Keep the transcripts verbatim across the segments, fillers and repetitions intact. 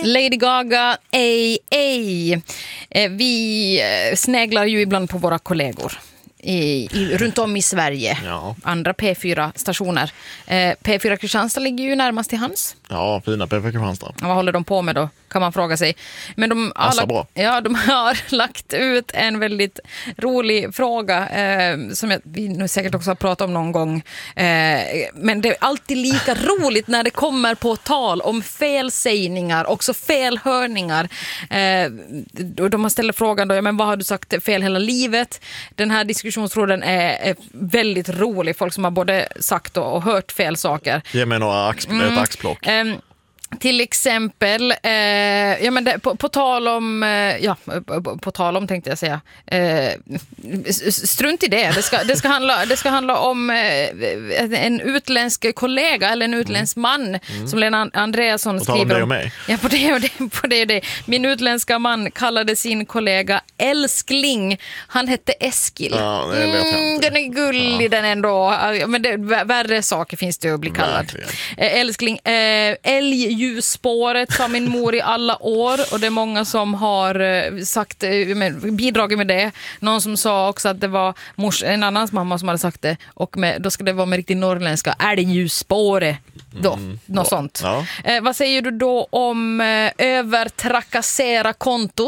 Lady Gaga, ej, ej. Vi sneglar ju ibland på våra kollegor. I, i, runt om i Sverige. Ja. Andra P fyra-stationer. Eh, P fyra Kristianstad ligger ju närmast till hands. Ja, fina P fyra Kristianstad. Vad håller de på med då, kan man fråga sig. Men de har, Alltså, lagt, bra. ja, de har lagt ut en väldigt rolig fråga eh, som jag, vi nu säkert också har pratat om någon gång. Eh, men det är alltid lika roligt när det kommer på tal om felsägningar, också felhörningar. Eh, de har ställt frågan då, ja, men vad har du sagt fel hela livet? Den här diskussionsråden är, är väldigt rolig. Folk som har både sagt och, och hört fel saker. Ge mig några ax, Mm. ett axplock. Eh, Till exempel, eh, ja, men det, på, på tal om, eh, ja, på, på tal om tänkte jag säga, eh, strunt i det. Det ska, det ska, handla, det ska handla om eh, en utländsk kollega eller en utländsk man mm. som Lena Andreasson på tal om skriver det om. och mig. Ja, på det och det, på det och det. Min utländska man kallade sin kollega älskling. Han hette Eskil. Ja, det vet jag inte. Mm, den är gullig, Ja. den ändå. Men det, värre saker finns det att bli kallad. Verkligen. Eh, älskling, eh, älgljusspåret sa min mor i alla år, och det är många som har eh, sagt, eh, med, bidragit med det. Någon som sa också att det var mors, en annans mamma som hade sagt det, och med, då ska det vara med riktigt norrländska, älgljusspåret då, mm, något ja. sånt. Ja. Eh, vad säger du då om eh, övertrakassera kontot?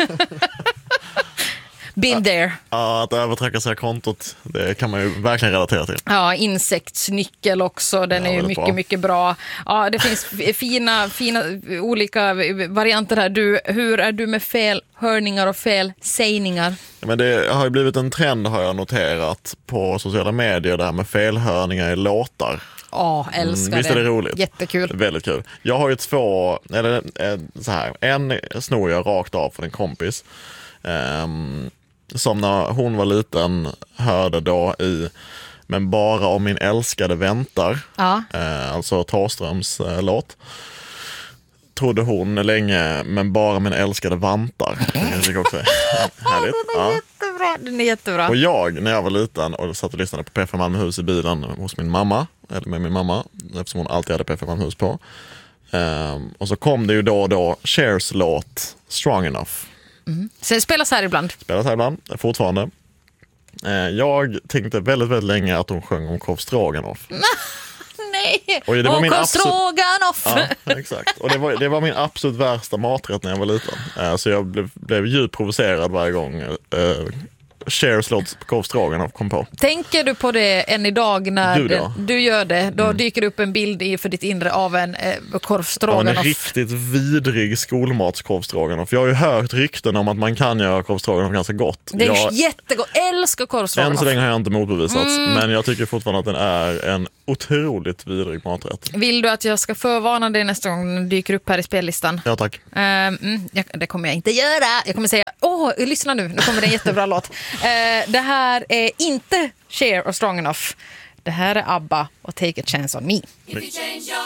Been there. Ja, att övertrakassera kontot, det kan man ju verkligen relatera till. Ja, insektsnyckel också, den Ja, är ju väldigt mycket, bra. mycket bra. Ja, det finns fina, fina olika varianter här. Du, hur är du med felhörningar och felsägningar? Ja, men det har ju blivit en trend, har jag noterat, på sociala medier, där med felhörningar i låtar. Ja, älskar Mm, visst är det roligt? Jättekul. Väldigt kul. Jag har ju två, eller eh, så här, en snor jag rakt av från en kompis. Um, som när hon var liten hörde då i Men bara om min älskade väntar, Ja. eh, alltså Thåströms eh, låt, trodde hon länge, men bara min älskade vantar. Jag tycker också härligt. Ja. Jättebra, den är jättebra. Och jag, när jag var liten och satt och lyssnade på P fem Malmöhus i bilen hos min mamma, eller med min mamma, eftersom hon alltid hade P fem Malmöhus på. Um, och så kom det ju då och då Chers låt Strong Enough. Mm. Så det spelas här ibland. Spelas här ibland, fortfarande. Uh, jag tänkte väldigt, väldigt länge att hon sjöng om Korv Stroganoff. Nej, och det var och min Korv absolut... Stroganoff. Ja, exakt. Och det var, det var min absolut värsta maträtt när jag var liten. Uh, så jag blev, blev djupt provocerad varje gång uh, Chers låt Korv Stroganoff kom på. Tänker du på det än idag när Gud, ja. du gör det? Då Mm. dyker det upp en bild i för ditt inre av en eh, Korv Ja, Stroganoff. en riktigt vidrig skolmatskorv Stroganoff. Jag har ju hört rykten om att man kan göra korv Stroganoff ganska gott. Det är jag, jättegott. Älskar Korv än Stroganoff. så länge har jag inte motbevisats, Mm. men jag tycker fortfarande att den är en otroligt vidrig maträtt. Vill du att jag ska förvarna dig nästa gång den dyker upp här i spellistan? Ja, tack. Uh, mm, jag, det kommer jag inte göra. Jag kommer säga, åh, lyssna nu, nu kommer det en jättebra låt. Uh, det här är inte Cher och Strong Enough. Det här är ABBA och Take a Chance on Me. If you change your